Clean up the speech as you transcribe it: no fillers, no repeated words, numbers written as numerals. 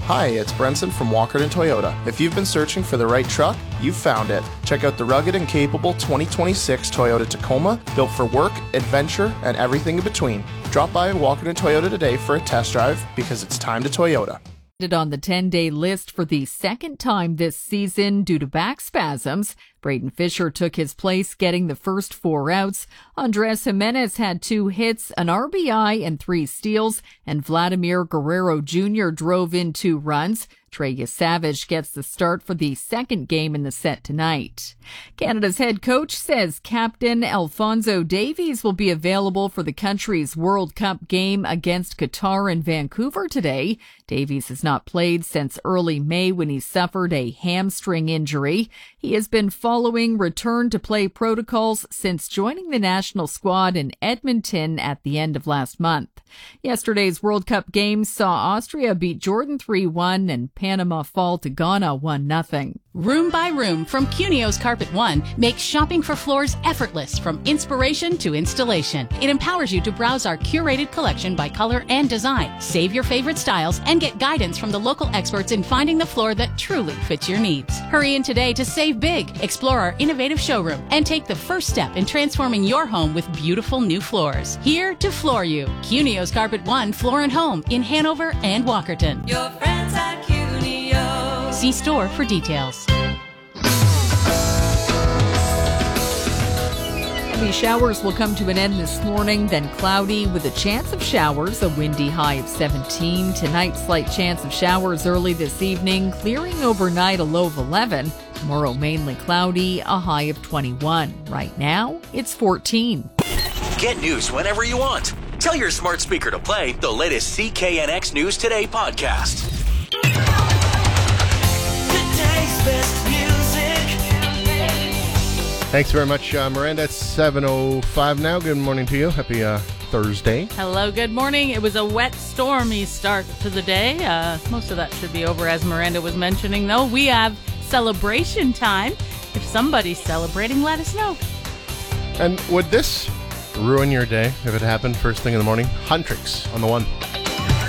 Hi, it's Brenson from Walkerton Toyota. If you've been searching for the right truck, you've found it. Check out the rugged and capable 2026 Toyota Tacoma, built for work, adventure, and everything in between. Drop by Walkerton Toyota today for a test drive because it's time to Toyota. On the 10-day list for the second time this season due to back spasms. Braden Fisher took his place, getting the first 4 outs. Andres Jimenez had 2 hits, an RBI, and 3 steals, and Vladimir Guerrero Jr. drove in 2 runs. Trey Savage gets the start for the second game in the set tonight. Canada's head coach says Captain Alphonso Davies will be available for the country's World Cup game against Qatar in Vancouver today. Davies has not played since early May when he suffered a hamstring injury. He has been following return-to-play protocols since joining the national squad in Edmonton at the end of last month. Yesterday's World Cup game saw Austria beat Jordan 3-1 and Panama fall to Ghana 1-0. Room by Room from Cunio's Carpet One makes shopping for floors effortless from inspiration to installation. It empowers you to browse our curated collection by color and design, save your favorite styles, and get guidance from the local experts in finding the floor that truly fits your needs. Hurry in today to save big, explore our innovative showroom, and take the first step in transforming your home with beautiful new floors. Here to floor you. Cunio's Carpet One Floor and Home in Hanover and Walkerton. Your friends at Cunio. See store for details. Heavy showers will come to an end this morning, then cloudy with a chance of showers, a windy high of 17. Tonight, slight chance of showers early this evening, clearing overnight, a low of 11. Tomorrow, mainly cloudy, a high of 21. Right now, it's 14. Get news whenever you want. Tell your smart speaker to play the latest CKNX News Today podcast. Today's best music. Thanks very much, Miranda. It's 7:05 now. Good morning to you. Happy Thursday. Hello, good morning. It was a wet, stormy start to the day. Most of that should be over, as Miranda was mentioning, though. We have celebration time. If somebody's celebrating, let us know. And would this ruin your day if it happened first thing in the morning? Huntrix on the one.